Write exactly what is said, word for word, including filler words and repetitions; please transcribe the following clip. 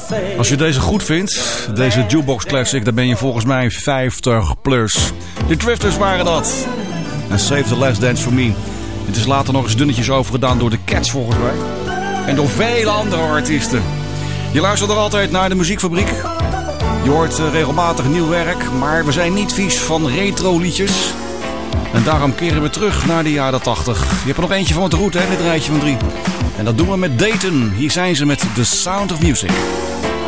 Als je deze goed vindt, deze Jukebox Classic, dan ben je volgens mij vijftig plus. De Drifters waren dat. En Save the Last Dance for Me. Het is later nog eens dunnetjes overgedaan door de Cats volgens mij. En door vele andere artiesten. Je luistert er altijd naar de Muziekfabriek. Je hoort regelmatig nieuw werk, maar we zijn niet vies van retro liedjes. En daarom keren we terug naar de jaren tachtig. Je hebt er nog eentje van op de route, hè, dit rijtje van drie. En dat doen we met Dayton. Hier zijn ze met The Sound of Music.